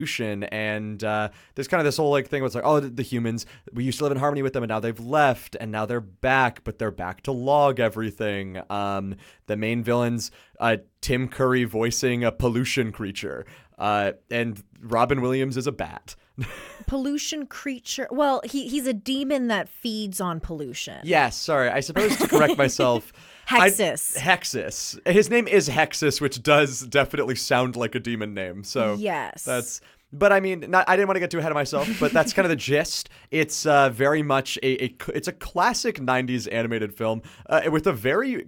pollution, and there's kind of this whole like thing where it's like, oh, the humans, we used to live in harmony with them, and now they've left, and now they're back, but they're back to log everything. The main villains, Tim Curry voicing a pollution creature, and Robin Williams is a bat. Pollution creature. Well, he's a demon that feeds on pollution. Yes, sorry. I suppose to correct myself. Hexus. Hexus. His name is Hexus, which does definitely sound like a demon name. So yes. But I mean, I didn't want to get too ahead of myself, but that's kind of the gist. It's very much it's a classic 90s animated film with a very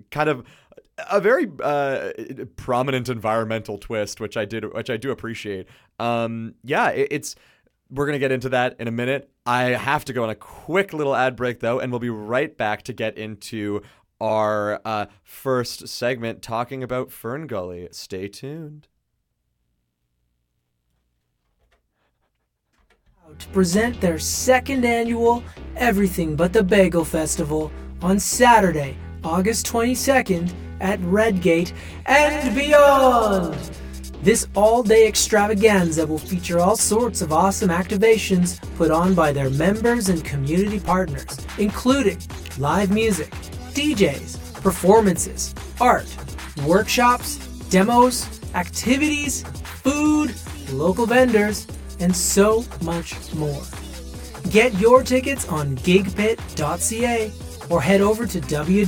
prominent environmental twist, which I do appreciate. We're going to get into that in a minute. I have to go on a quick little ad break, though, and we'll be right back to get into our first segment talking about Fern Gully. Stay tuned. To present their second annual Everything But the Bagel Festival on Saturday, August 22nd at Redgate and beyond. This all-day extravaganza will feature all sorts of awesome activations put on by their members and community partners, including live music, DJs, performances, art, workshops, demos, activities, food, local vendors, and so much more. Get your tickets on gigpit.ca or head over to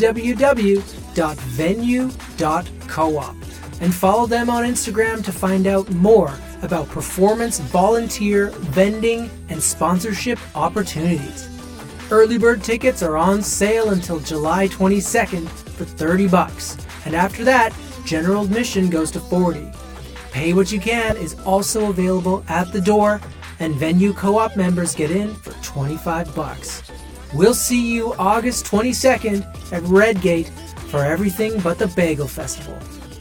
www.venue.coop and follow them on Instagram to find out more about performance, volunteer, vending, and sponsorship opportunities. Early bird tickets are on sale until July 22nd for $30, and after that, general admission goes to $40. Pay What You Can is also available at the door, and Venue Co-op members get in for $25. We'll see you August 22nd at Redgate for Everything But the Bagel Festival.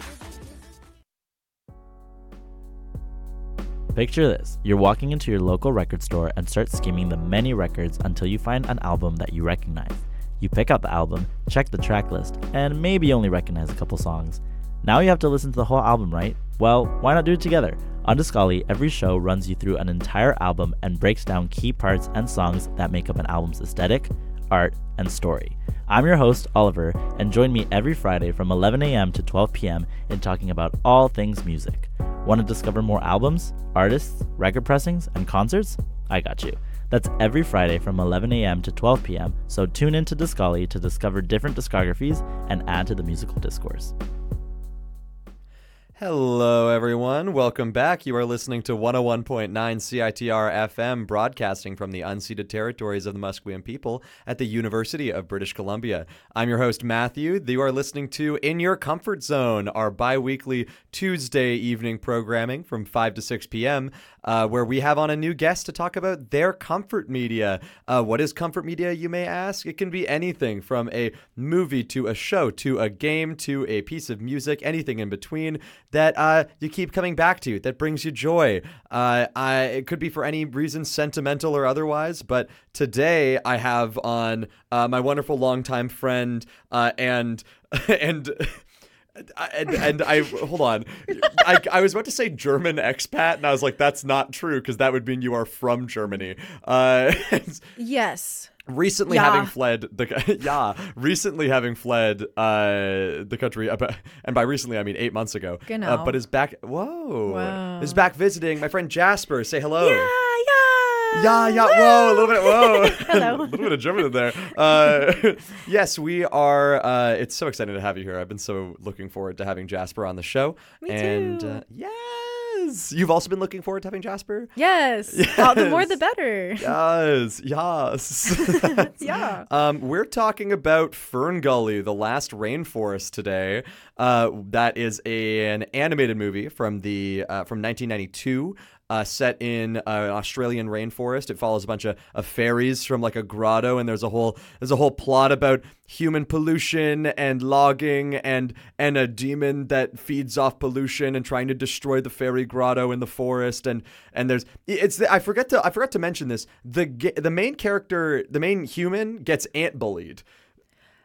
Picture this. You're walking into your local record store and start skimming the many records until you find an album that you recognize. You pick out the album, check the track list, and maybe only recognize a couple songs. Now you have to listen to the whole album, right? Well, why not do it together? On Discali, every show runs you through an entire album and breaks down key parts and songs that make up an album's aesthetic, art, and story. I'm your host, Oliver, and join me every Friday from 11 a.m. to 12 p.m. in talking about all things music. Want to discover more albums, artists, record pressings, and concerts? I got you. That's every Friday from 11 a.m. to 12 p.m., so tune in to Discali to discover different discographies and add to the musical discourse. Hello, everyone. Welcome back. You are listening to 101.9 CITR FM, broadcasting from the unceded territories of the Musqueam people at the University of British Columbia. I'm your host, Matthew. You are listening to In Your Comfort Zone, our bi-weekly Tuesday evening programming from 5 to 6 p.m., where we have on a new guest to talk about their comfort media. What is comfort media, you may ask? It can be anything from a movie to a show to a game to a piece of music, anything in between that you keep coming back to, that brings you joy. It could be for any reason, sentimental or otherwise, but today I have on my wonderful longtime friend and I hold on. I was about to say German expat, and I was like, that's not true, because that would mean you are from Germany. Yes. Recently having fled the country, and by recently I mean 8 months ago. Genau. But is back. Whoa. Is back visiting. My friend Jasper. Say hello. Yeah. Whoa, a little bit. Whoa. Hello. A little bit of German in there. Yes, we are. It's so exciting to have you here. I've been so looking forward to having Jasper on the show. Me too. And yes, you've also been looking forward to having Jasper. Yes. The more the better. Yes. Yeah. We're talking about Fern Gully, The Last Rainforest today. That is an animated movie from 1992. Set in an Australian rainforest. It follows a bunch of fairies from like a grotto, and there's a whole plot about human pollution and logging and a demon that feeds off pollution and trying to destroy the fairy grotto in the forest. And there's I forgot to mention this. The main character, the main human, gets ant bullied.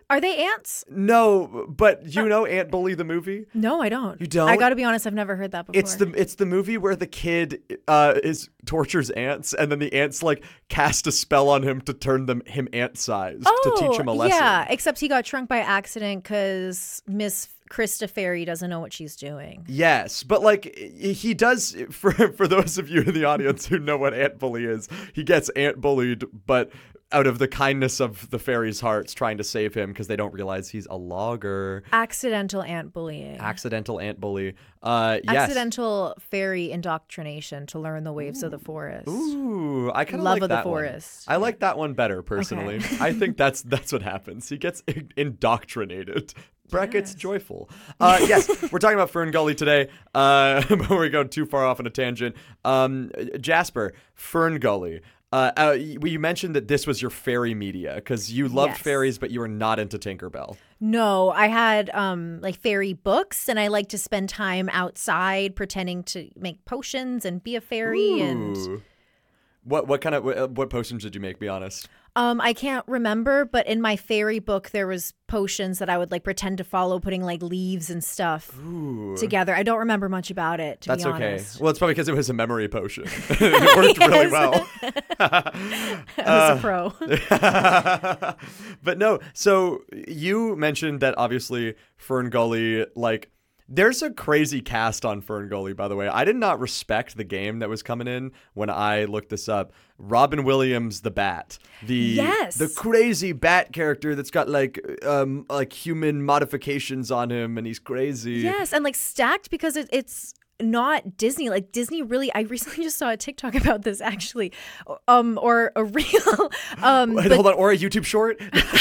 Are they ants? No, but you know Ant Bully the movie? No, I don't. You don't? I got to be honest, I've never heard that before. It's the movie where the kid tortures ants, and then the ants like cast a spell on him to turn him ant-sized to teach him a lesson. Yeah, except he got shrunk by accident because Miss Krista Fairy doesn't know what she's doing. Yes, but like he does, for those of you in the audience who know what Ant Bully is, he gets ant bullied, but out of the kindness of the fairies' hearts, trying to save him because they don't realize he's a logger. Accidental ant bullying. Accidental ant bully. Yes. Accidental fairy indoctrination to learn the waves of the forest. Ooh, I kind of Love like of the that one. forest. I like that one better personally. Okay. I think that's what happens. He gets indoctrinated. Brackets joyful. Yes, we're talking about Fern Gully today. Before we go too far off on a tangent, Jasper, Fern Gully. You mentioned that this was your fairy media because you loved Yes. fairies, but you were not into Tinkerbell. No, I had like fairy books, and I like to spend time outside pretending to make potions and be a fairy. And Ooh. What kind of what potions did you make? Be honest. I can't remember, but in my fairy book there was potions that I would like pretend to follow, putting like leaves and stuff together. I don't remember much about it, to That's be okay. honest. Well, it's probably because it was a memory potion. It worked really well. I was a pro. But no, so you mentioned that obviously Fern Gully, like, there's a crazy cast on Fern Gully, by the way. I did not respect the game that was coming in when I looked this up. Robin Williams, the Bat. Yes. The crazy bat character that's got like human modifications on him and he's crazy. Yes, and like stacked because it's not Disney. Like Disney really, I recently just saw a TikTok about this actually, or a reel. Wait, hold on, or a YouTube short?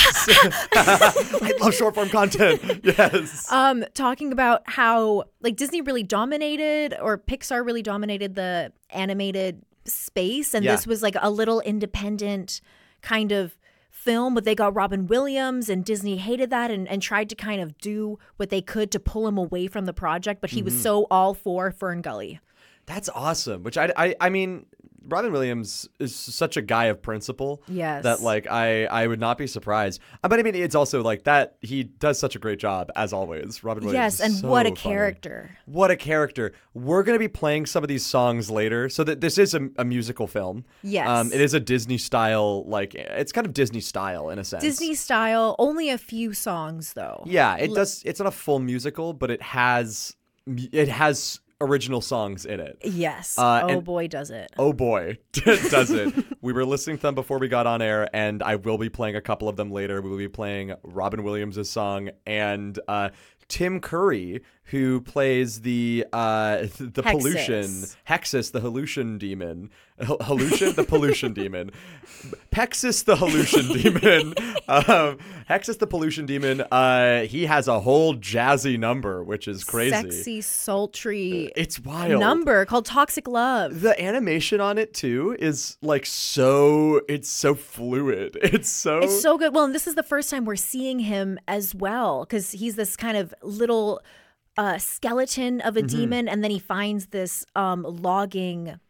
I love short form content. Yes. Talking about how like Disney really dominated, or Pixar really dominated the animated space, and Yeah. this was like a little independent kind of film, but they got Robin Williams, and Disney hated that and tried to kind of do what they could to pull him away from the project, but he was so all for Fern Gully. That's awesome. Which I mean, Robin Williams is such a guy of principle. Yes. That like I would not be surprised. But I mean, it's also like that he does such a great job as always. Robin Williams. Yes, is and so what a funny. character. What a character. We're going to be playing some of these songs later. So that this is a musical film. Yes. It is a Disney style, like it's kind of Disney style in a sense. Disney style, only a few songs though. Yeah, it does. It's not a full musical, but it has original songs in it. Yes. and- boy, does it. Oh boy, does it. We were listening to them before we got on air, and I will be playing a couple of them later. We will be playing Robin Williams' song and Tim Curry, who plays the pollution Hexus, the hallution demon. Hallution, the pollution demon. Pexus, the hallution demon. Hexus, the pollution demon. He has a whole jazzy number, which is crazy. Sexy, sultry It's wild. number called Toxic Love. The animation on it too is like it's so fluid. It's so good. Well, and this is the first time we're seeing him as well, because he's this kind of little skeleton of a demon, and then he finds this logging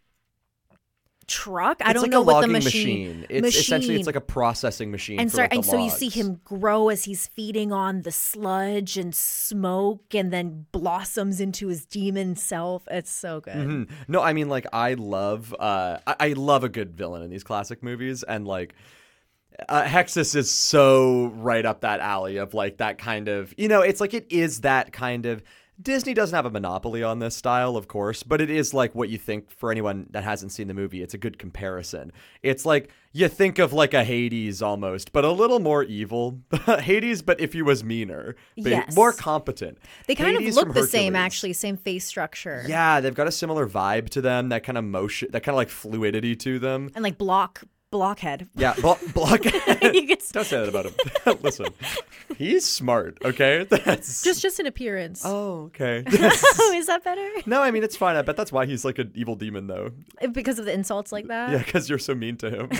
truck. I it's don't like know a what the logging machine. It's essentially it's like a processing machine. And for, like, the so you logs. see him grow as he's feeding on the sludge and smoke, and then blossoms into his demon self. It's so good. Mhm. No, I mean, like, I love I love a good villain in these classic movies, and like Hexus is so right up that alley of like that kind of, it's like it is that kind of. Disney doesn't have a monopoly on this style, of course, but it is like what you think for anyone that hasn't seen the movie. It's a good comparison. It's like you think of like a Hades almost, but a little more evil. Hades, but if he was meaner, Yes. more competent. They kind Hades of from look the same, Hercules. actually, same face structure. Yeah, they've got a similar vibe to them, that kind of motion, that kind of like fluidity to them. And like blockhead. Yeah, Blockhead. You get Don't say that about him. Listen, he's smart, okay? That's just an appearance. Oh, okay. Oh, is that better? No, I mean, it's fine. I bet that's why he's like an evil demon, though. Because of the insults like that? Yeah, because you're so mean to him.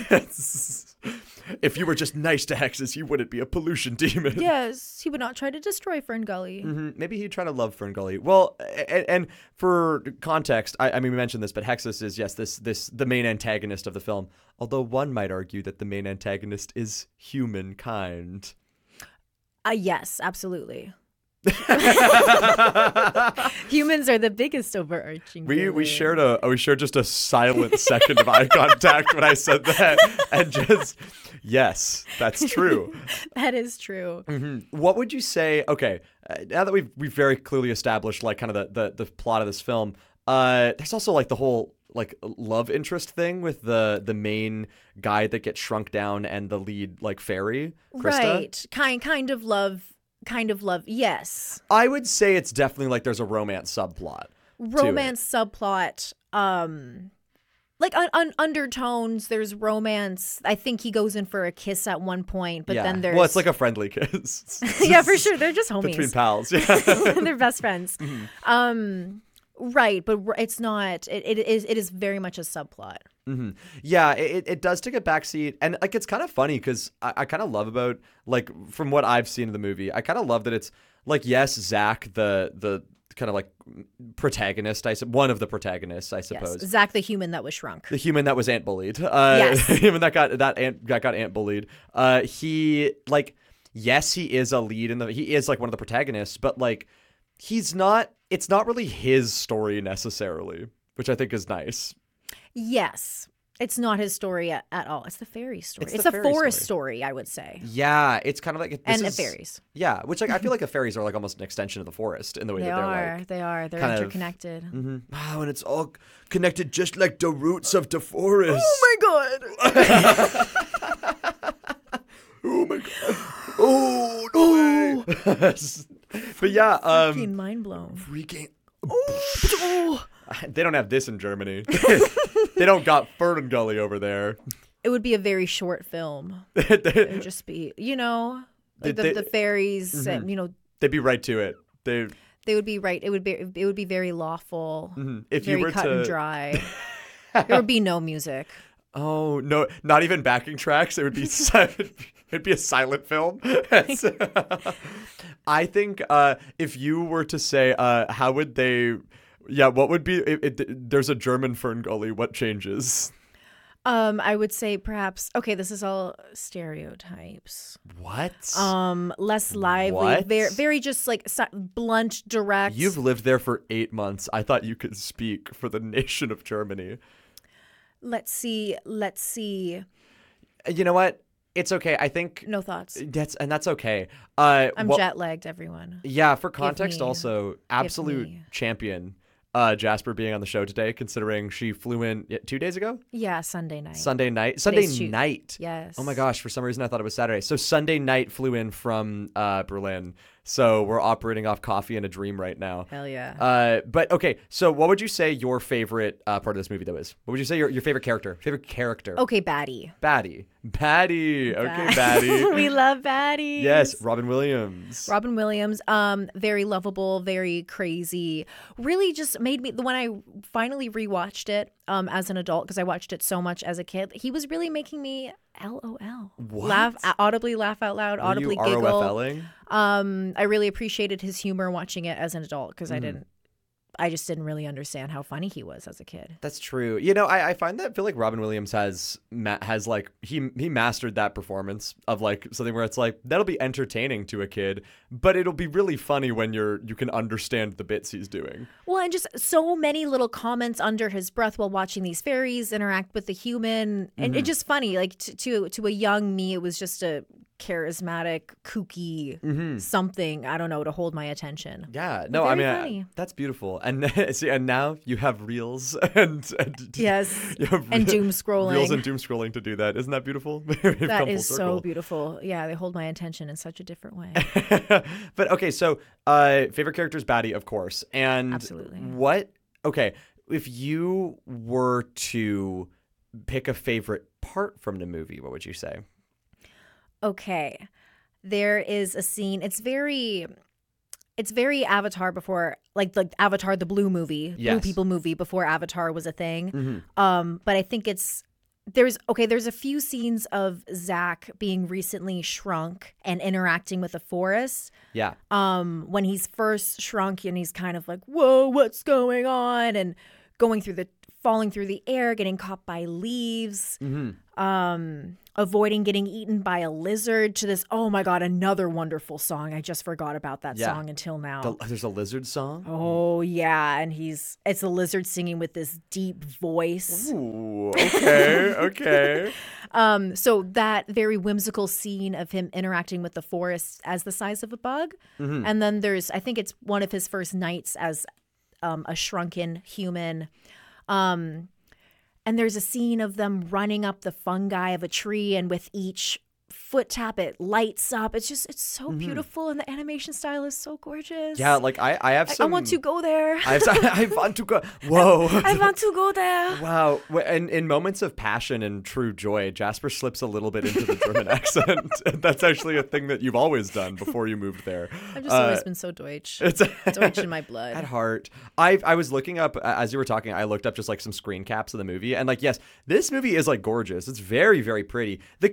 If you were just nice to Hexus, you wouldn't be a pollution demon. Yes, he would not try to destroy Fern Gully. Maybe he'd try to love Fern Gully. Well, and for context, I mean, we mentioned this, but Hexus is, yes, the main antagonist of the film. Although one might argue that the main antagonist is humankind. Yes, absolutely. Humans are the biggest overarching. We shared just a silent second of eye contact when I said that, and just yes, that's true. That is true. Mm-hmm. What would you say? Okay, now that we've very clearly established like kind of the plot of this film, there's also like the whole like love interest thing with the main guy that gets shrunk down and the lead like fairy, Krista. Right. Kind of love. Yes. I would say it's definitely like there's a romance subplot. Subplot. Like undertones. There's romance. I think he goes in for a kiss at one point, but then there's it's like a friendly kiss. Yeah, for sure. They're just homies between pals. Yeah, they're best friends. Mm-hmm. Right, but it's not. It is very much a subplot. Mm-hmm. Yeah, it does take a backseat, and like it's kind of funny because I kind of love about like from what I've seen in the movie, I kind of love that it's like yes, Zach the kind of like protagonist, one of the protagonists, I suppose. Yes. Zach the human that was shrunk, the human that was ant bullied. Yes, human that got ant bullied. He like yes, he is a lead he is like one of the protagonists, but like he's not. It's not really his story necessarily, which I think is nice. Yes. It's not his story at all. It's the fairy story. It's the a forest story, I would say. Yeah, it's kind of like fairies. Yeah, which like I feel like the fairies are like almost an extension of the forest in the way that they're like. They are. They're interconnected. Wow, and it's all connected just like the roots of the forest. Oh my god. Oh my god. Oh no. But yeah, freaking mind blown. They don't have this in Germany. They don't got Ferngully over there. It would be a very short film. It would just be, like the fairies, and, they'd be right to it. They would be right. It would be very lawful. Mm-hmm. If very you were cut and dry. There would be no music. Oh no! Not even backing tracks. It would be it'd be a silent film. I think if you were to say how would they? Yeah, what would be? There's a German Ferngully. What changes? I would say perhaps. Okay, this is all stereotypes. What? Less lively. What? Very just like blunt, direct. You've lived there for 8 months. I thought you could speak for the nation of Germany. Let's see. You know what? It's okay. I think no thoughts. That's okay. I'm jet lagged, everyone. Yeah, for context also, absolute champion Jasper being on the show today, considering she flew in 2 days ago? Yeah, Sunday night. Sunday night. Yes. Oh my gosh, for some reason I thought it was Saturday. So Sunday night flew in from Berlin. So we're operating off coffee and a dream right now. Hell yeah. But okay, so what would you say your favorite part of this movie though is? What would you say your favorite character? Okay, Batty. Okay, Batty. We love Batty. Yes, Robin Williams. Very lovable, very crazy. Really just made me, when I finally rewatched it as an adult, because I watched it so much as a kid, he was really making me LOL. What? Audibly laugh out loud, audibly Were you giggle. ROFLing? I really appreciated his humor watching it as an adult, because I just didn't really understand how funny he was as a kid. That's true. I find that I feel like Robin Williams has like he mastered that performance of like something where it's like that'll be entertaining to a kid, but it'll be really funny when you can understand the bits he's doing. Well, and just so many little comments under his breath while watching these fairies interact with the human, and it's just funny. Like to a young me, it was just a charismatic, kooky something, I don't know, to hold my attention. Yeah, no, I mean funny. That's beautiful. And see, and now you have reels and yes, and doom scrolling. Reels and doom scrolling to do that. Isn't that beautiful? That is so beautiful. Yeah, they hold my attention in such a different way. But okay, so favorite character is Batty, of course. And absolutely. Okay, if you were to pick a favorite part from the movie, what would you say? Okay, there is a scene. It's very Avatar before, like Avatar, the Blue movie, yes. Blue People movie before Avatar was a thing. But I think there's a few scenes of Zach being recently shrunk and interacting with the forest. Yeah. When he's first shrunk and he's kind of like, whoa, what's going on? And going through the falling through the air, getting caught by leaves, avoiding getting eaten by a lizard, to this, oh my God, another wonderful song. I just forgot about that song until now. There's a lizard song? Oh, yeah. And it's a lizard singing with this deep voice. Ooh, okay, okay. So that very whimsical scene of him interacting with the forest as the size of a bug. And then I think it's one of his first nights as a shrunken human. And there's a scene of them running up the fungi of a tree, and with each foot tap, it lights up. It's so beautiful, and the animation style is so gorgeous. Yeah, like I have some... I want to go there. I want to go... Whoa. I want to go there. Wow. And in moments of passion and true joy, Jasper slips a little bit into the German accent. That's actually a thing that you've always done before you moved there. I've just always been so Deutsch. It's Deutsch in my blood. At heart. I was looking up, as you were talking, I looked up just like some screen caps of the movie. And like, yes, this movie is like gorgeous. It's very, very pretty. The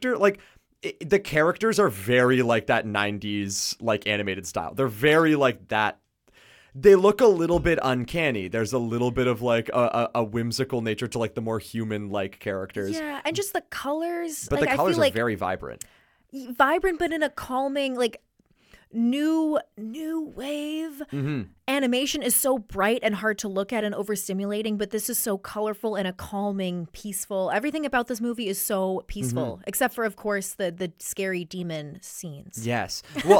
characters are very like that 90s like animated style. They're very like that. They look a little bit uncanny. There's a little bit of like a whimsical nature to like the more human like characters. Yeah, and just the colors. But like, the colors I feel are like very vibrant. Vibrant, but in a calming, like new wave. Animation is so bright and hard to look at and overstimulating, but this is so colorful and a calming, peaceful. Everything about this movie is so peaceful, except for, of course, the scary demon scenes. Yes. Well,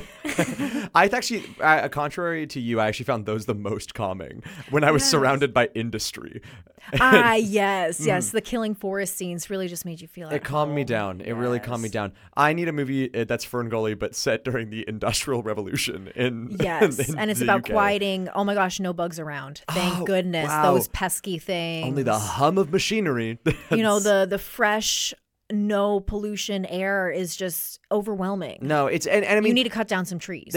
I actually, contrary to you, I actually found those the most calming when I was surrounded by industry. Yes. The killing forest scenes really just made you feel it calmed me down. It really calmed me down. I need a movie that's Ferngully, but set during the Industrial Revolution in and it's about UK. quieting. Oh my gosh, no bugs around. Thank goodness. Wow. Those pesky things. Only the hum of machinery. You know, the fresh, no pollution air is just overwhelming. No, it's and I mean you need to cut down some trees.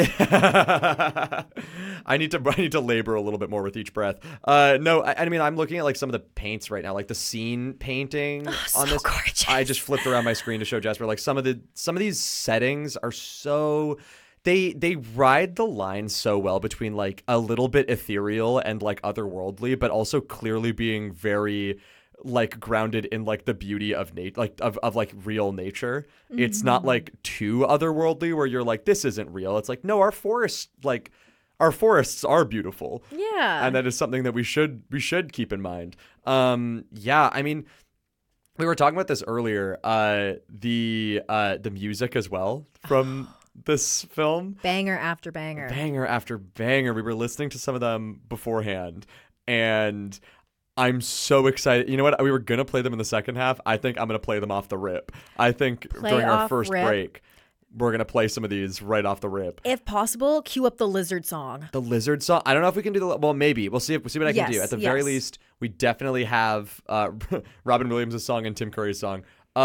I need to labor a little bit more with each breath. No, I mean I'm looking at like some of the paints right now, like the scene painting on this. Gorgeous. I just flipped around my screen to show Jasper like some of these settings are so. They ride the line so well between like a little bit ethereal and like otherworldly, but also clearly being very like grounded in like the beauty of of like real nature. It's not like too otherworldly where you're like, this isn't real. It's like, no, our forests are beautiful. Yeah. And that is something that we should keep in mind. Yeah, I mean, we were talking about this earlier. The music as well from this film. Banger after banger. Banger after banger. We were listening to some of them beforehand, and I'm so excited. You know what? We were going to play them in the second half. I think I'm going to play them off the rip. I think during our first break, we're going to play some of these right off the rip. If possible, cue up the lizard song. The lizard song? I don't know if we can do the... Well, maybe. We'll see what I can do. At the very least, we definitely have Robin Williams' song and Tim Curry's song.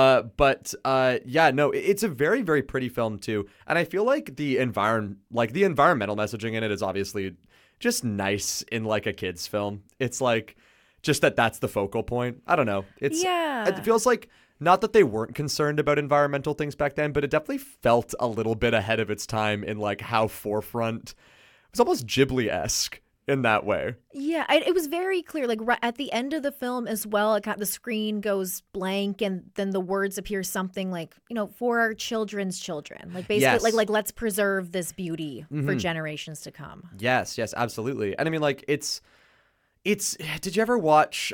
Yeah, no, it's a very, very pretty film too. And I feel like the environmental messaging in it is obviously just nice in like a kid's film. It's like just that's the focal point. I don't know. It feels like not that they weren't concerned about environmental things back then, but it definitely felt a little bit ahead of its time in like how forefront. It was almost Ghibli-esque in that way. Yeah, it was very clear. Like right at the end of the film as well, the screen goes blank, and then the words appear something like, you know, for our children's children. Like basically, like let's preserve this beauty for generations to come. Yes, absolutely. And I mean, like it's. Did you ever watch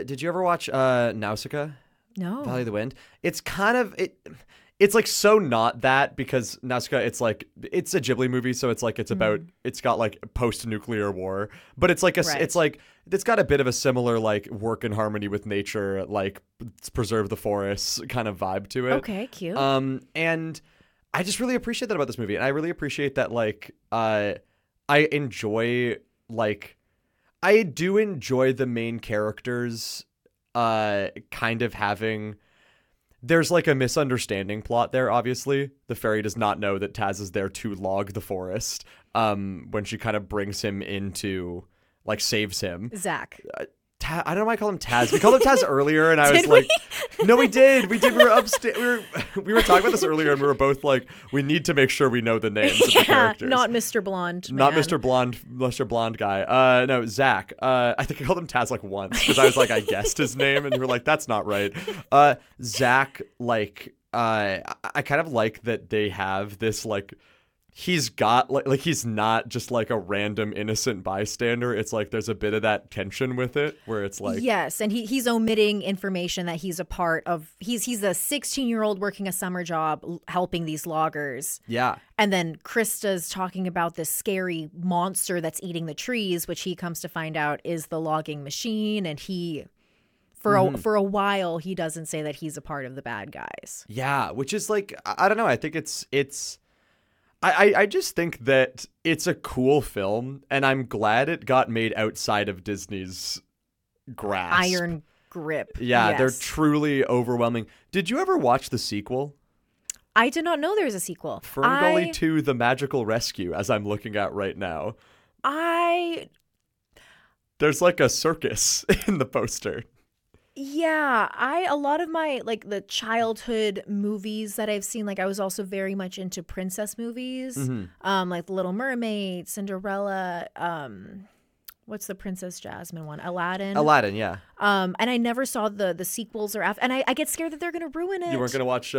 Nausicaa? No. Valley of the Wind. It's kind of It's like so not that, because Nausicaa, it's a Ghibli movie, so it's about, it's got like post-nuclear war, but it's like it's got a bit of a similar like work in harmony with nature, like preserve the forests kind of vibe to it. Okay, cute. And I just really appreciate that about this movie, and I really appreciate that like I do enjoy the main characters kind of having. There's like a misunderstanding plot there, obviously. The fairy does not know that Taz is there to log the forest when she kind of brings him into, like, saves him. Zach. I don't know why I call him Taz. We called him Taz earlier, and I was Did like, no, we did. We were upstairs. We were talking about this earlier, and we were both like, we need to make sure we know the names of the characters. Not Mr. Blonde. Not man. Mr. Blonde guy. No, Zach. I think I called him Taz like once because I was like, I guessed his name, and you were like, that's not right. Zach, like, I kind of like that they have this like. He's got like he's not just like a random innocent bystander. It's like there's a bit of that tension with it where it's like yes, and he's omitting information that he's a part of. He's a 16-year-old working a summer job helping these loggers. Yeah. And then Krista's talking about this scary monster that's eating the trees, which he comes to find out is the logging machine, and he for a while he doesn't say that he's a part of the bad guys. Yeah, which is like I don't know. I think it's I just think that it's a cool film, and I'm glad it got made outside of Disney's grasp. Iron grip. Yeah, yes. They're truly overwhelming. Did you ever watch the sequel? I did not know there was a sequel. Ferngully 2: The Magical Rescue, as I'm looking at right now. There's like a circus in the poster. Yeah, a lot of my like the childhood movies that I've seen, like I was also very much into princess movies, like The Little Mermaid, Cinderella, what's the Princess Jasmine one? Aladdin, yeah. And I never saw the sequels or after, and I get scared that they're gonna ruin it. You weren't gonna watch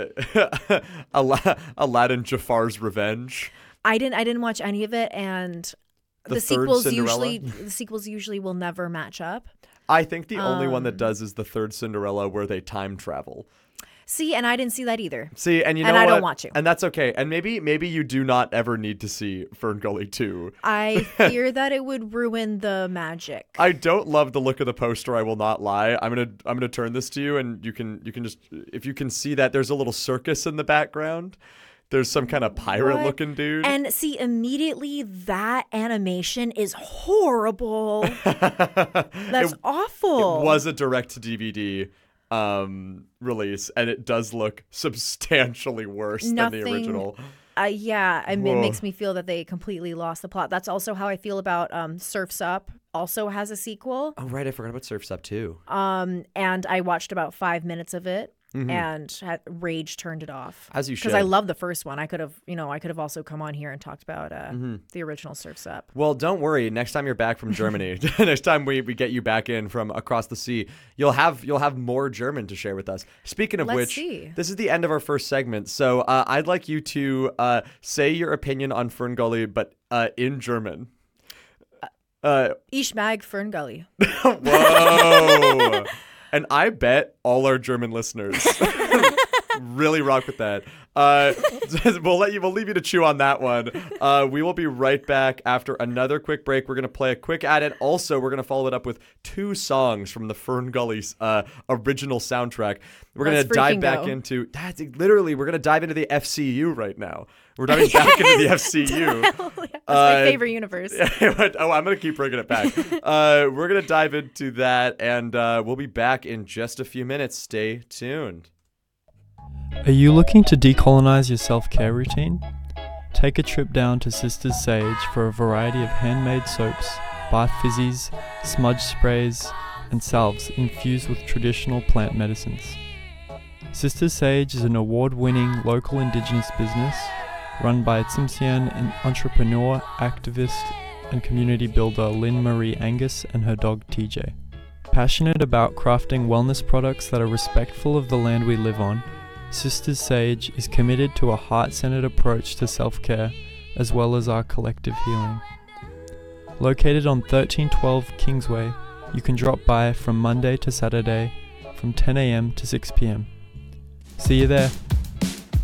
Aladdin Jafar's Revenge? I didn't watch any of it, and the sequels usually will never match up. I think the only one that does is the third Cinderella where they time travel. See, and I didn't see that either. See, and you know and I what? don't want to. And that's okay. And maybe you do not ever need to see Ferngully 2. I fear that it would ruin the magic. I don't love the look of the poster, I will not lie. I'm gonna turn this to you, and you can just, if you can see that there's a little circus in the background. There's some kind of pirate-looking dude. And see, immediately that animation is horrible. That's awful. It was a direct-to-DVD release, and it does look substantially worse than the original. It makes me feel that they completely lost the plot. That's also how I feel about Surf's Up. Also has a sequel. Oh, right. I forgot about Surf's Up, too. And I watched about 5 minutes of it. And rage turned it off. As you should. Because I love the first one. I could have also come on here and talked about the original Surf's Up. Well, don't worry. Next time you're back from Germany, next time we get you back in from across the sea, you'll have more German to share with us. Speaking of this is the end of our first segment. So I'd like you to say your opinion on Ferngully, but in German. Ich mag Ferngully. Whoa. And I bet all our German listeners really rock with that. We'll leave you to chew on that one. We will be right back after another quick break. We're going to play a quick ad, and also we're going to follow it up with 2 songs from the Ferngully original soundtrack. We're going to dive back into that's literally we're going to dive into the FCU right now. We're diving back into the FCU. That's my favorite universe. Oh, I'm going to keep bringing it back. We're going to dive into that, and we'll be back in just a few minutes. Stay tuned. Are you looking to decolonize your self-care routine? Take a trip down to Sisters Sage for a variety of handmade soaps, bath fizzies, smudge sprays, and salves infused with traditional plant medicines. Sisters Sage is an award-winning local indigenous business run by Tsimshian entrepreneur, activist, and community builder Lynn Marie Angus and her dog TJ. Passionate about crafting wellness products that are respectful of the land we live on, Sisters Sage is committed to a heart-centered approach to self-care as well as our collective healing. Located on 1312 Kingsway, you can drop by from Monday to Saturday from 10 a.m. to 6 p.m. See you there.